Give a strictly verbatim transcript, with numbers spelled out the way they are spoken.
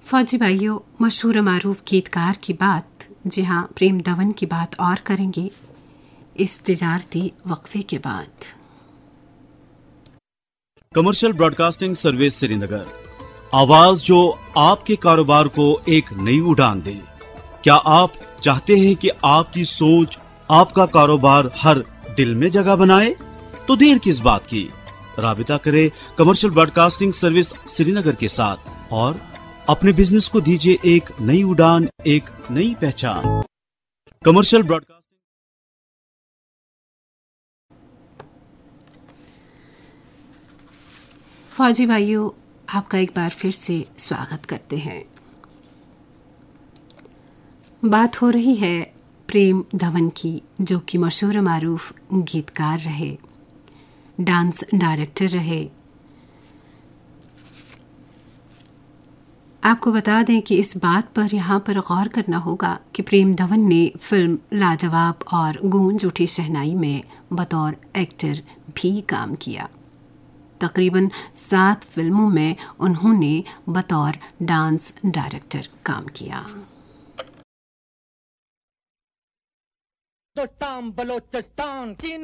फौजी भाइयों, मशहूर मारूफ गीतकार की बात, जी हाँ, प्रेम धवन की बात और करेंगे इस तिजारती वक्फे के बाद। कमर्शियल ब्रॉडकास्टिंग सर्विस श्रीनगर, आवाज जो आपके कारोबार को एक नई उड़ान दे। क्या आप चाहते हैं कि आपकी सोच आपका कारोबार हर दिल में जगह बनाए? तो देर किस बात की, राबिता करें कमर्शियल ब्रॉडकास्टिंग सर्विस श्रीनगर के साथ और अपने बिजनेस को दीजिए एक नई उड़ान, एक नई पहचान। Commercial broadcasting. फौजी भाइयों, आपका एक बार फिर से स्वागत करते हैं। बात हो रही है प्रेम धवन की, जो कि मशहूर मारूफ गीतकार रहे, डांस डायरेक्टर रहे। आपको बता दें कि इस बात पर यहाँ पर गौर करना होगा कि प्रेम धवन ने फिल्म लाजवाब और गूंज उठी शहनाई में बतौर एक्टर भी काम किया। तकरीबन सात फिल्मों में उन्होंने बतौर डांस डायरेक्टर काम किया। बलोचिस्तान